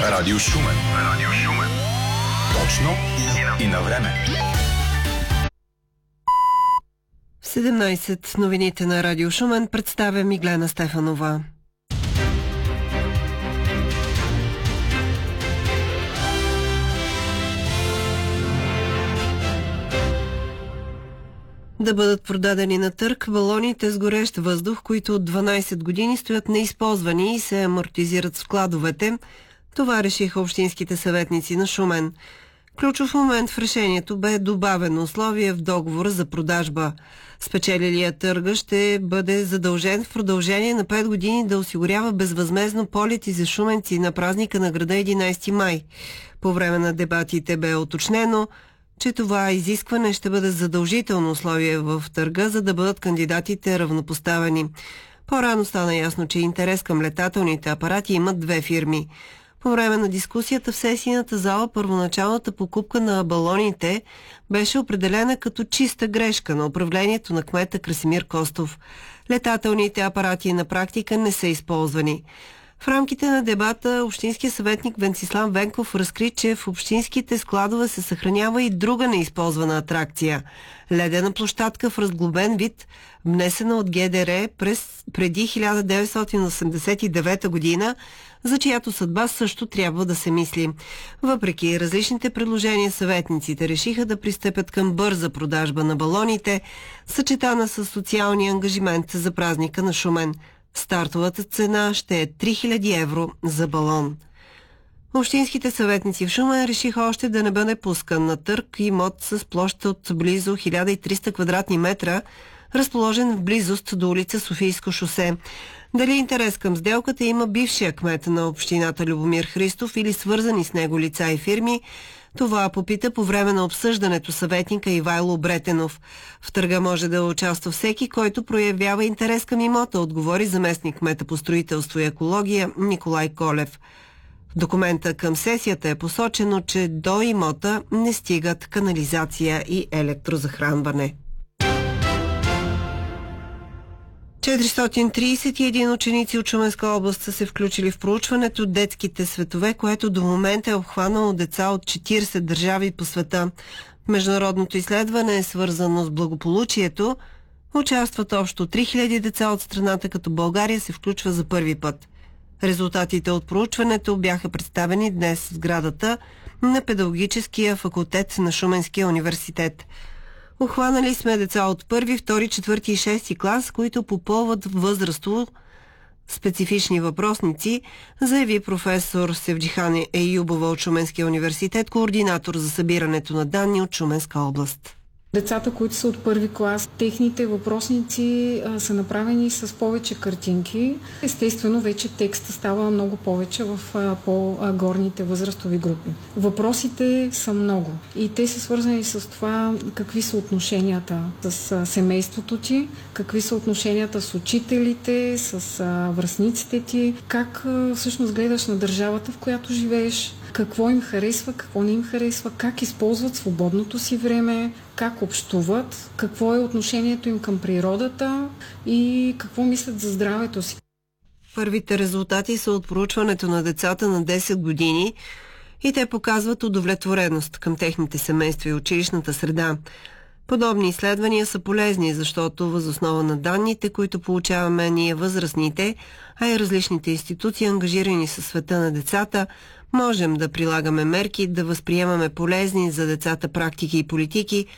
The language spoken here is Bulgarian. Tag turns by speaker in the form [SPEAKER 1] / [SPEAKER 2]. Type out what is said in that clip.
[SPEAKER 1] Радио Шумен. Радио Шумен. Точно и на време.
[SPEAKER 2] В 17 новините на Радио Шумен представя Миглена Стефанова. Да бъдат продадени на търг балоните с горещ въздух, които от 12 години стоят неизползвани и се амортизират в складовете. Това решиха общинските съветници на Шумен. Ключов момент в решението бе добавено условие в договора за продажба. Спечелилият търга ще бъде задължен в продължение на 5 години да осигурява безвъзмездно полети за шуменци на празника на града 11 май. По време на дебатите бе уточнено, че това изискване ще бъде задължително условие в търга, за да бъдат кандидатите равнопоставени. По-рано стана ясно, че интерес към летателните апарати имат две фирми. По време на дискусията в сесийната зала първоначалната покупка на балоните беше определена като чиста грешка на управлението на кмета Красимир Костов. Летателните апарати на практика не са използвани. В рамките на дебата общинският съветник Венцислав Венков разкри, че в общинските складове се съхранява и друга неизползвана атракция – ледена площадка в разглобен вид, внесена от ГДР преди 1989 година, за чиято съдба също трябва да се мисли. Въпреки различните предложения, съветниците решиха да пристъпят към бърза продажба на балоните, съчетана с социалния ангажимент за празника на Шумен. Стартовата цена ще е 3000 евро за балон. Общинските съветници в Шумен решиха още да не бъде пускан на търг имот с площ от близо 1300 квадратни метра, разположен в близост до улица Софийско шосе. Дали интерес към сделката има бившия кмет на общината Любомир Христов или свързани с него лица и фирми, това попита по време на обсъждането съветника Ивайло Бретенов. В търга може да участва всеки, който проявява интерес към имота, отговори заместник кмета по строителство и екология Николай Колев. В документа към сесията е посочено, че до имота не стигат канализация и електрозахранване. 431 ученици от Шуменска област са се включили в проучването "Детските светове", което до момента е обхванало деца от 40 държави по света. Международното изследване е свързано с благополучието. Участват общо 3000 деца от страната, като България се включва за първи път. Резултатите от проучването бяха представени днес в сградата на Педагогическия факултет на Шуменския университет. Охванали сме деца от 1, 2, 4 и 6 клас, които попълват възрастово специфични въпросници, заяви професор Севджихан Еюбова от Шуменския университет, координатор за събирането на данни от Шуменска област.
[SPEAKER 3] Децата, които са от първи клас, техните въпросници са направени с повече картинки. Естествено, вече текста става много повече в по-горните възрастови групи. Въпросите са много и те са свързани с това какви са отношенията с семейството ти, какви са отношенията с учителите, с връстниците ти, как всъщност гледаш на държавата, в която живееш, какво им харесва, какво не им харесва, как използват свободното си време, как общуват, какво е отношението им към природата и какво мислят за здравето си.
[SPEAKER 2] Първите резултати са от проучването на децата на 10 години и те показват удовлетвореност към техните семейства и училищната среда. Подобни изследвания са полезни, защото въз основа на данните, които получаваме ние възрастните, а и различните институции, ангажирани със света на децата, можем да прилагаме мерки, да възприемаме полезни за децата практики и политики,